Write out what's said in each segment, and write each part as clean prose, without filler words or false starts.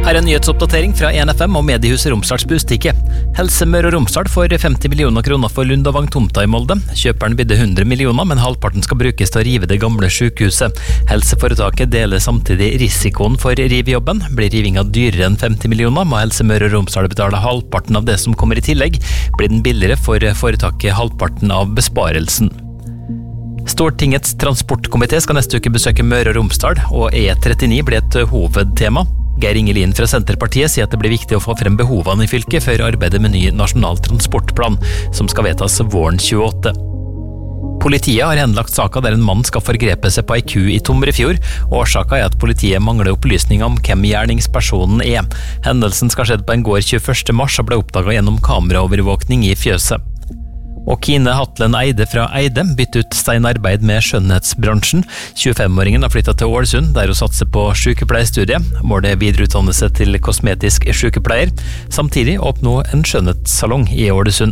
Her en nyhetsoppdatering fra NFM og mediehuset Romsdals Bustikke. Helse Møre og Romsdal får 50 millioner kroner for Lund og Vang-tomta i Molde. Kjøperen bydde 100 millioner, men halvparten skal brukes til å rive det gamle sykehuset. Helseforetaket deler samtidig risikoen for rivjobben. Blir rivinga dyrere enn 50 millioner, må Helse Møre og Romsdal betale halvparten av det som kommer i tillegg. Blir den billigere for foretaket halvparten av besparelsen. Stortingets transportkomité skal neste uke besøke Møre og Romsdal, og E39 blir et hovedtema. Geir Ingelin fra Senterpartiet sier at det blir viktig å få frem behovene i fylket før arbeidet med ny nasjonal transportplan, som skal vedtas våren 28. Politiet har henlagt saka der en mann skal forgrepe seg på ei ku i Tomrefjord. Årsaka er at politiet mangler opplysninger om hvem gjerningspersonen er. Hendelsen skal skjedd på en gård 21. mars og ble oppdaget gjennom kameraovervåkning i fjøset. Og Kine Hatlen Eide fra Eide bytter ut steinarbeid med skjønnhetsbransjen. 25-åringen har flyttet til Ålesund, der hun satser på sykepleierstudiet. Målet er videreutdanne seg til kosmetisk sykepleier. Samtidig åpner hun en skjønnhetssalong i Ålesund.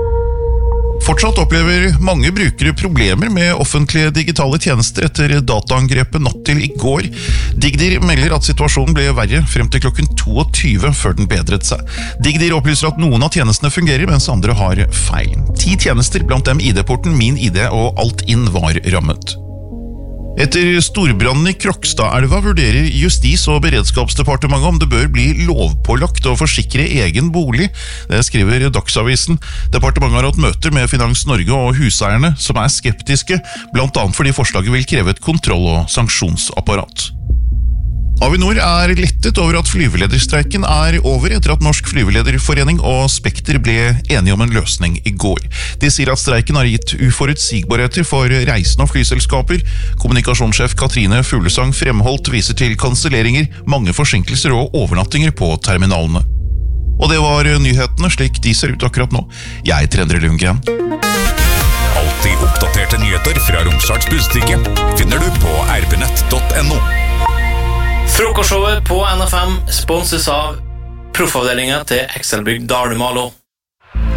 Fortsatt opplever mange brukere problemer med offentlige digitale tjenester etter dataangrepet natt til i går. Digdir melder at situasjonen ble verre frem til klokken 22 før den bedret seg. Digdir opplyser at noen av tjenestene fungerer, mens andre har feil. 10 tjenester, blant dem ID-porten, Min ID og Alt-inn var rammet. Etter storbrannen i Krokstadelva vurderer Justis- og beredskapsdepartementet om det bør bli lovpålagt å forsikre egen bolig. Det skriver Dagsavisen. Departementet har hatt møter med Finans Norge og huseierne, som er skeptiske, blant annet fordi forslaget vil kreve et kontroll- og sanksjonsapparat. Avinor er lettet over at flyvelederstreiken er over etter at Norsk Flyvelederforening og Spekter ble enige om en løsning i går. De sier at streiken har gitt uforutsigbarheter for reisende og flyselskaper. Kommunikasjonssjef Katrine Fuglesang Fremholt viser til kanselleringer, mange forsinkelser og overnattinger på terminalene. Og det var nyhetene slik de ser ut akkurat nå. Jeg heter Endre Lundgren. Alltid oppdaterte nyheter fra Romsdals Bustikke finner du på rpnett.no. Frokostshowet på NFM sponses av proffavdelingen til Excelbygg Dalumalo.